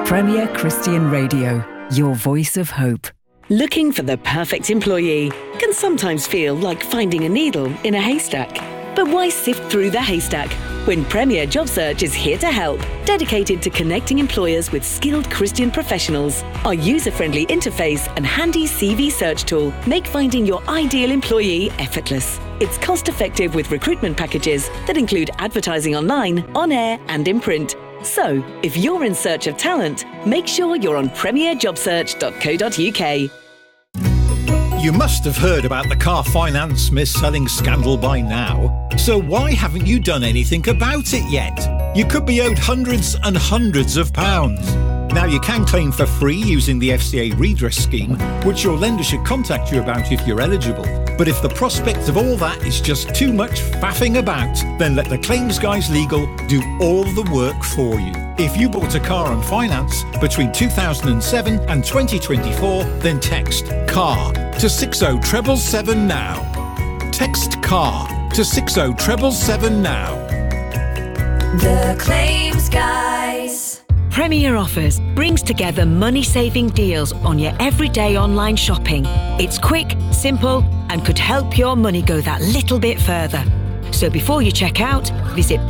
Premier Christian Radio, your voice of hope. Looking for the perfect employee can sometimes feel like finding a needle in a haystack. But why sift through the haystack when Premier Job Search is here to help, dedicated to connecting employers with skilled Christian professionals? Our user-friendly interface and handy CV search tool make finding your ideal employee effortless. It's cost-effective with recruitment packages that include advertising online, on air and in print. So, if you're in search of talent, make sure you're on premierjobsearch.co.uk. You must have heard about the car finance mis-selling scandal by now. So why haven't you done anything about it yet? You could be owed hundreds and hundreds of pounds. Now you can claim for free using the FCA redress scheme, which your lender should contact you about if you're eligible. But if the prospect of all that is just too much faffing about, then let the Claims Guys Legal do all the work for you. If you bought a car on finance between 2007 and 2024, then text CAR to 60777 now. Text CAR to 60777 now. The Claims Guys. Premier Offers brings together money-saving deals on your everyday online shopping. It's quick, simple, and could help your money go that little bit further. So before you check out, visit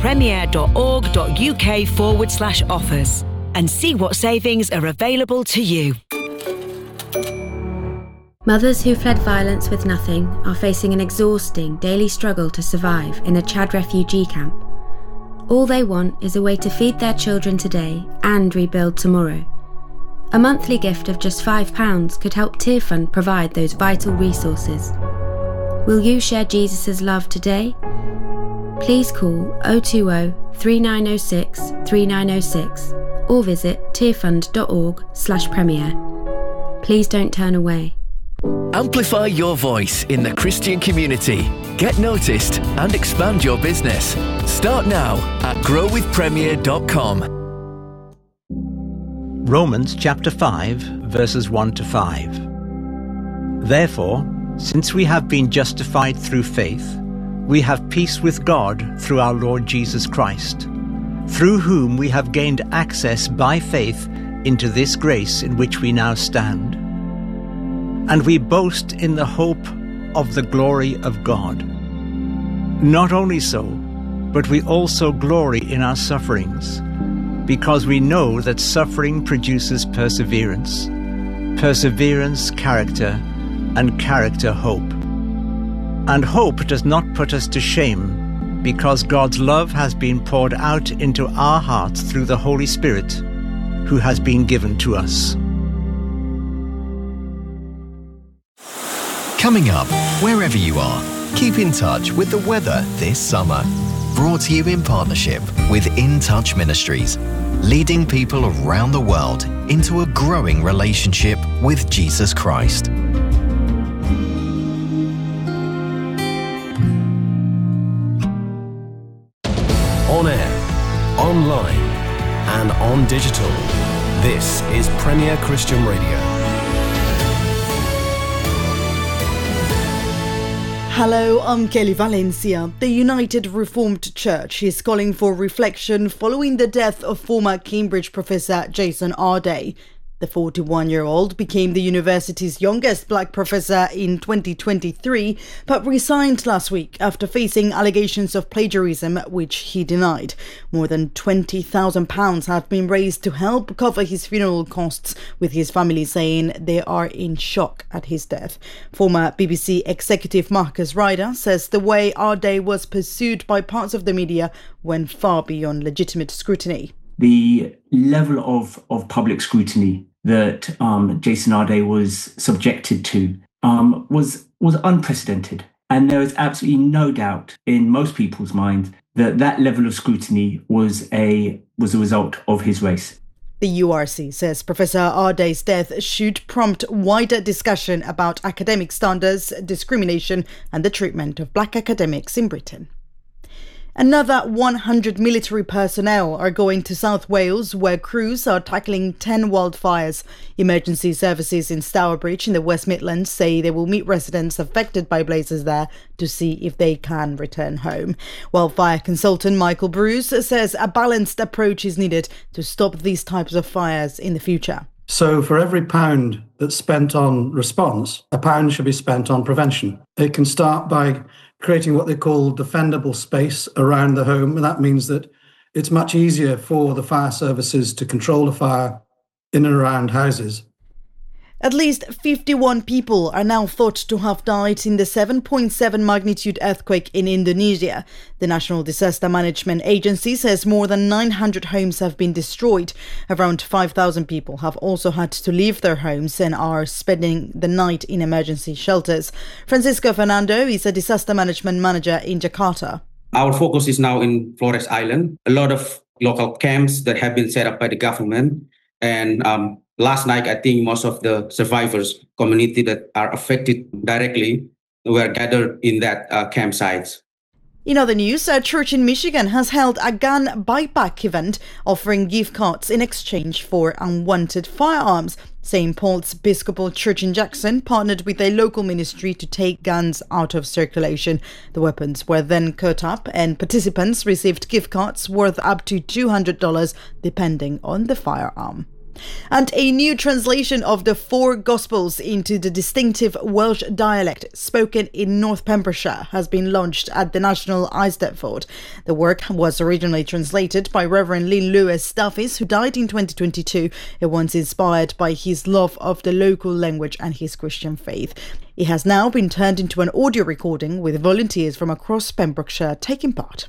premier.org.uk/offers and see what savings are available to you. Mothers who fled violence with nothing are facing an exhausting daily struggle to survive in a Chad refugee camp. All they want is a way to feed their children today and rebuild tomorrow. A monthly gift of just £5 could help Tearfund provide those vital resources. Will you share Jesus' love today? Please call 020 3906 3906 or visit tearfund.org/premier. Please don't turn away. Amplify your voice in the Christian community. Get noticed and expand your business. Start now at growwithpremier.com. Romans chapter 5, verses 1 to 5. Therefore, since we have been justified through faith, we have peace with God through our Lord Jesus Christ, through whom we have gained access by faith into this grace in which we now stand. And we boast in the hope of the glory of God. Not only so, but we also glory in our sufferings, because we know that suffering produces perseverance, perseverance character, and character hope. And hope does not put us to shame, because God's love has been poured out into our hearts through the Holy Spirit, who has been given to us. Coming up, wherever you are, keep in touch with the weather this summer. Brought to you in partnership with In Touch Ministries, leading people around the world into a growing relationship with Jesus Christ. On air, online, and on digital, this is Premier Christian Radio. Hello, I'm Kelly Valencia. The United Reformed Church is calling for reflection following the death of former Cambridge professor Jason Arday. The 41-year-old became the university's youngest black professor in 2023, but resigned last week after facing allegations of plagiarism, which he denied. More than £20,000 have been raised to help cover his funeral costs, with his family saying they are in shock at his death. Former BBC executive Marcus Ryder says the way Arday was pursued by parts of the media went far beyond legitimate scrutiny. The level of public scrutiny that Jason Arday was subjected to was unprecedented. And there is absolutely no doubt in most people's minds that that level of scrutiny was a result of his race. The URC says Professor Arday's death should prompt wider discussion about academic standards, discrimination and the treatment of black academics in Britain. Another 100 military personnel are going to South Wales, where crews are tackling 10 wildfires. Emergency services in Stourbridge in the West Midlands say they will meet residents affected by blazes there to see if they can return home. Wildfire consultant Michael Bruce says a balanced approach is needed to stop these types of fires in the future. So for every pound that's spent on response, a pound should be spent on prevention. It can start by creating what they call defendable space around the home. And that means that it's much easier for the fire services to control a fire in and around houses. At least 51 people are now thought to have died in the 7.7 magnitude earthquake in Indonesia. The National Disaster Management Agency says more than 900 homes have been destroyed. Around 5,000 people have also had to leave their homes and are spending the night in emergency shelters. Francisco Fernando is a disaster management manager in Jakarta. Our focus is now in Flores Island. A lot of local camps that have been set up by the government. And last night, I think most of the survivors community that are affected directly were gathered in that campsites. In other news, a church in Michigan has held a gun buyback event offering gift cards in exchange for unwanted firearms. St. Paul's Episcopal Church in Jackson partnered with a local ministry to take guns out of circulation. The weapons were then cut up and participants received gift cards worth up to $200 depending on the firearm. And a new translation of the 4 Gospels into the distinctive Welsh dialect spoken in North Pembrokeshire has been launched at the National Eisteddfod. The work was originally translated by Reverend Lynn Lewis Davies, who died in 2022. It was inspired by his love of the local language and his Christian faith. It has now been turned into an audio recording with volunteers from across Pembrokeshire taking part.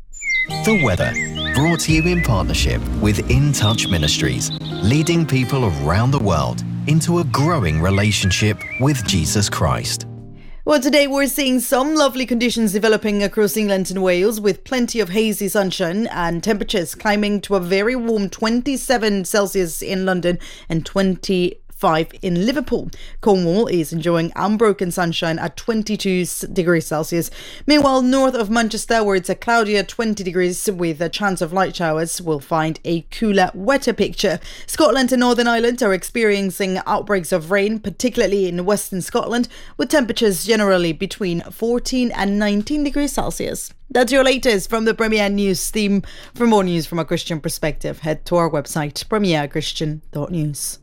The weather, brought to you in partnership with In Touch Ministries, leading people around the world into a growing relationship with Jesus Christ. Well, today we're seeing some lovely conditions developing across England and Wales, with plenty of hazy sunshine and temperatures climbing to a very warm 27 Celsius in London and 25 in Liverpool. Cornwall is enjoying unbroken sunshine at 22 degrees Celsius. Meanwhile, north of Manchester, where it's a cloudier 20 degrees with a chance of light showers, will find a cooler, wetter picture. Scotland and Northern Ireland are experiencing outbreaks of rain, particularly in western Scotland, with temperatures generally between 14 and 19 degrees Celsius. That's your latest from the Premier News team. For more news from a Christian perspective, head to our website, premierchristian.news.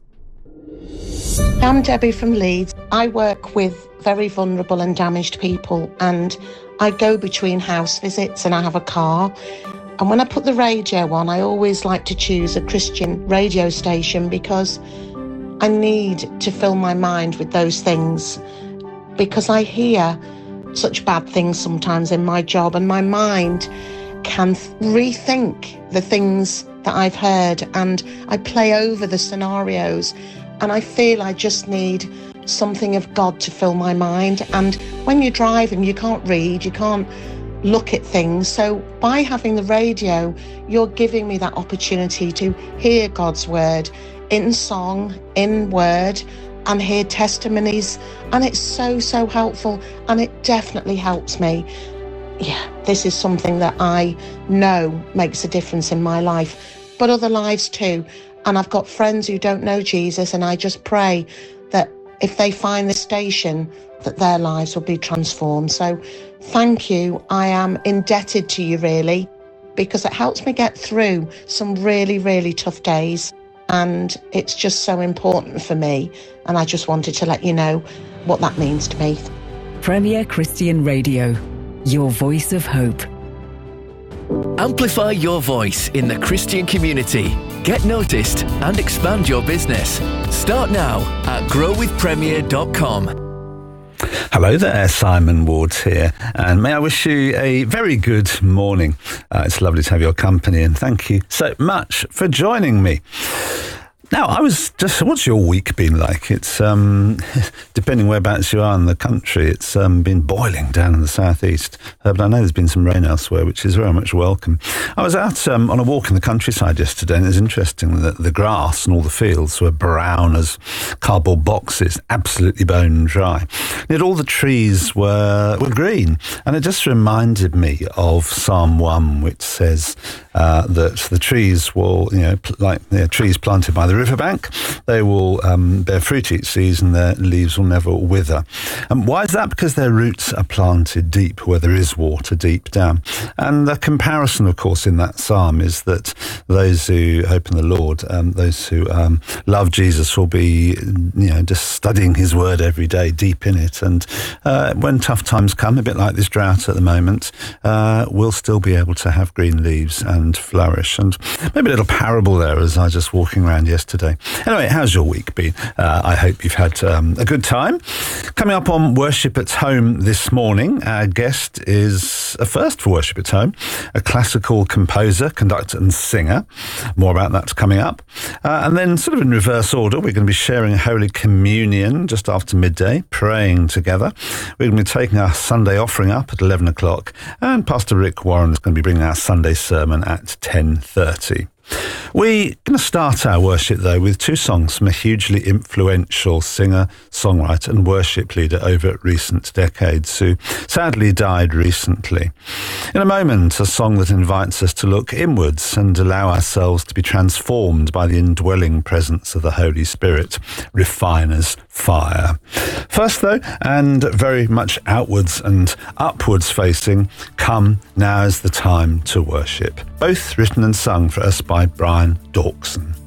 I'm Debbie from Leeds. I work with very vulnerable and damaged people, and I go between house visits and I have a car. And when I put the radio on, I always like to choose a Christian radio station because I need to fill my mind with those things, because I hear such bad things sometimes in my job, and my mind can rethink the things that I've heard, and I play over the scenarios, and I feel I just need something of God to fill my mind. And when you're driving, you can't read, you can't look at things. So by having the radio, you're giving me that opportunity to hear God's word in song, in word, and hear testimonies. And it's so, so helpful, and it definitely helps me. Yeah, this is something that I know makes a difference in my life, but other lives too. And I've got friends who don't know Jesus, and I just pray that if they find this station, that their lives will be transformed. So thank you. I am indebted to you, really, because it helps me get through some really, really tough days. And it's just so important for me. And I just wanted to let you know what that means to me. Premier Christian Radio, your voice of hope. Amplify your voice in the Christian community. Get noticed and expand your business. Start now at growwithpremier.com. Hello there, Simon Wards here, and may I wish you a very good morning. It's lovely to have your company, and thank you so much for joining me. Now, I was just, what's your week been like? It's, depending whereabouts you are in the country, it's been boiling down in the southeast. But I know there's been some rain elsewhere, which is very much welcome. I was out on a walk in the countryside yesterday, and it was interesting that the grass and all the fields were brown as cardboard boxes, absolutely bone dry. Yet all the trees were green. And it just reminded me of Psalm 1, which says that the trees will, like trees planted by the riverbank, they will bear fruit each season, their leaves will never wither. And why is that? Because their roots are planted deep where there is water deep down. And the comparison, of course, in that psalm is that those who hope in the Lord, those who love Jesus will be, just studying his word every day, deep in it. And when tough times come, a bit like this drought at the moment, we'll still be able to have green leaves and flourish. And maybe a little parable there as I was just walking around yesterday. Anyway, how's your week been? I hope you've had a good time. Coming up on Worship at Home this morning, our guest is a first for Worship at Home, a classical composer, conductor and singer. More about that coming up. And then sort of in reverse order, we're going to be sharing Holy Communion just after midday, praying together. We're going to be taking our Sunday offering up at 11 o'clock, and Pastor Rick Warren is going to be bringing our Sunday sermon at 10:30. We're going to start our worship, though, with two songs from a hugely influential singer, songwriter and worship leader over recent decades who sadly died recently. In a moment, a song that invites us to look inwards and allow ourselves to be transformed by the indwelling presence of the Holy Spirit, Refiner's Fire. First, though, and very much outwards and upwards facing, Come, Now is the Time to Worship. Both written and sung for us by Brian Dawkson.